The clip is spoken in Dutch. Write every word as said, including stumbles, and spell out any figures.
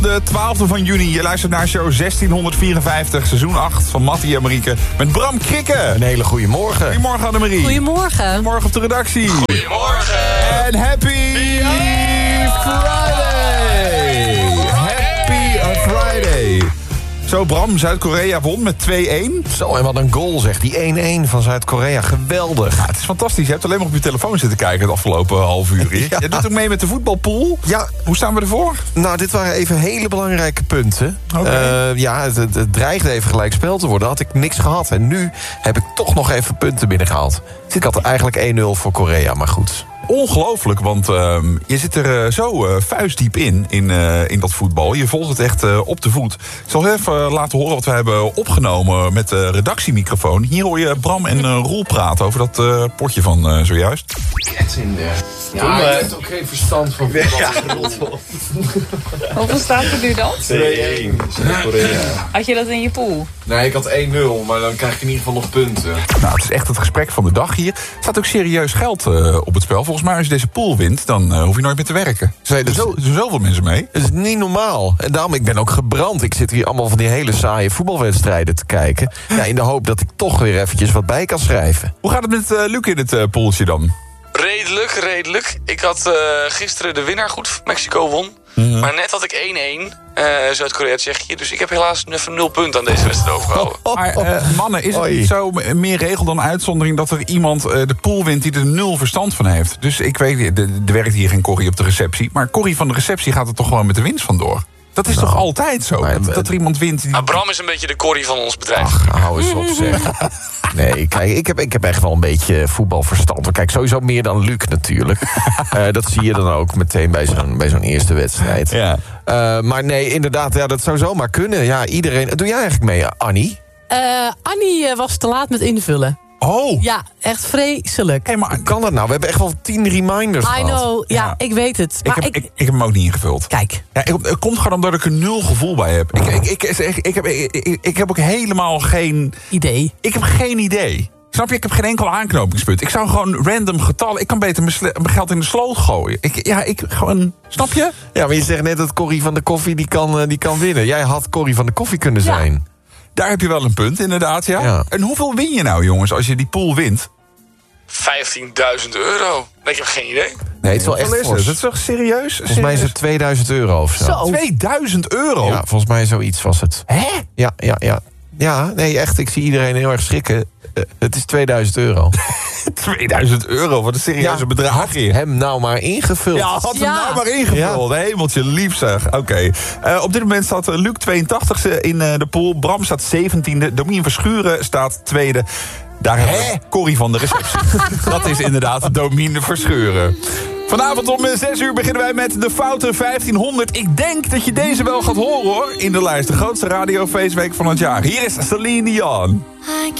De twaalfde van juni, je luistert naar show zestienhonderd vierenvijftig, seizoen acht van Mattie en Marieke. Met Bram Krikke. Een hele goede morgen. Goedemorgen Annemarie. Goedemorgen. Goedemorgen op de redactie. Goedemorgen. En happy Friday. Happy Friday. Zo Bram, Zuid-Korea won met twee-één. Zo, en wat een goal zegt. Die één-één van Zuid-Korea. Geweldig. Ja, het is fantastisch. Je hebt alleen maar op je telefoon zitten kijken het afgelopen half uur. Ja. Je doet ook mee met de voetbalpool. Ja. Hoe staan we ervoor? Nou, dit waren even hele belangrijke punten. Okay. Uh, ja, het, het, het dreigde even gelijk spel te worden. Had ik niks gehad. En nu heb ik toch nog even punten binnengehaald. Ik had eigenlijk één nul voor Korea, maar goed. Ongelooflijk, want uh, je zit er uh, zo uh, vuistdiep in, in, uh, in dat voetbal. Je volgt het echt uh, op de voet. Ik zal even uh, laten horen wat we hebben opgenomen met de redactiemicrofoon. Hier hoor je Bram en uh, Roel praten over dat uh, potje van uh, zojuist. Kets in de... Ja, je hebt ook geen verstand van voetbal. Ja. Hoeveel staat er nu dan? twee-één, Zuid-Korea. Had je dat in je pool? Nee, ik had één nul, maar dan krijg ik in ieder geval nog punten. Nou, het is echt het gesprek van de dag hier. Er staat ook serieus geld uh, op het spel. Volgens mij als je deze pool wint, dan uh, hoef je nooit meer te werken. Er zijn zo, zoveel mensen mee. Het is niet normaal. En daarom, ik ben ook gebrand. Ik zit hier allemaal van die hele saaie voetbalwedstrijden te kijken. Ja, in de hoop dat ik toch weer eventjes wat bij kan schrijven. Hoe gaat het met uh, Luc in het uh, pooltje dan? Redelijk, redelijk. Ik had uh, gisteren de winnaar goed. Mexico won. Mm-hmm. Maar net had ik één-één. Uh, Zuid-Korea, Tsjechië. Dus ik heb helaas even nul punten aan deze wedstrijd overgehouden. Maar uh, mannen, is het Oei. niet zo meer regel dan uitzondering dat er iemand uh, de pool wint die er nul verstand van heeft? Dus ik weet, er werkt hier geen Corrie op de receptie. Maar Corrie van de receptie gaat er toch gewoon met de winst vandoor? Dat is nou, toch altijd zo? Maar, dat, dat er iemand wint die... Ah, Bram is een beetje de Corrie van ons bedrijf. Ach, hou eens op zeg. Nee, kijk, ik heb, ik heb echt wel een beetje voetbalverstand. Kijk, sowieso meer dan Luc natuurlijk. uh, dat zie je dan ook meteen bij zo'n, bij zo'n eerste wedstrijd. Ja. Uh, maar nee, inderdaad, ja, dat zou zomaar kunnen. Ja, iedereen... Doe jij eigenlijk mee, Annie? Uh, Annie uh, was te laat met invullen. Oh! Ja, echt vreselijk. Hey, maar Hoe kan dat nou? We hebben echt wel tien reminders I gehad. know, ja, Ja. ik weet het. ik, Maar heb, ik, ik, ik heb hem ook niet ingevuld. Kijk, Ja, ik, het komt gewoon omdat ik er nul gevoel bij heb. Ik, ik, ik, ik, ik, heb, ik, ik, ik heb ook helemaal geen... idee. Ik heb geen idee. Snap je? Ik heb geen enkel aanknopingspunt. Ik zou gewoon random getallen... Ik kan beter mijn, sle- mijn geld in de sloot gooien. Ik, ja, ik gewoon... Snap je? Ja, maar je zegt net dat Corrie van de Koffie die kan, uh, die kan winnen. Jij had Corrie van de Koffie kunnen Ja. zijn. Daar heb je wel een punt, inderdaad, ja. Ja. En hoeveel win je nou, jongens, als je die pool wint? vijftienduizend euro. Ik heb geen idee. Nee, het is wel echt Hoeveel is fors. het? Dat is toch serieus? Volgens mij is het tweeduizend euro of zo. Zo. tweeduizend euro? Ja, volgens mij zoiets was het. Hè? Ja, ja, ja. Ja, nee, echt, ik zie iedereen heel erg schrikken. Uh, het is tweeduizend euro. tweeduizend euro, wat een serieuze Ja, bedrag had hier. hem nou maar ingevuld. Ja, had hem Ja. nou maar ingevuld. Hemeltje lief zeg. Oké. Okay. Uh, op dit moment staat uh, Luc tweeëntachtigste in uh, de pool. Bram staat zeventiende. Domien Verschuren staat tweede. Daar hebben we Corrie van de receptie. Dat is inderdaad Domien Verschuren. Vanavond om zes uur beginnen wij met de Foute vijftienhonderd. Ik denk dat je deze wel gaat horen, hoor. In de lijst. De grootste radiofeestweek van het jaar. Hier is Celine Dion.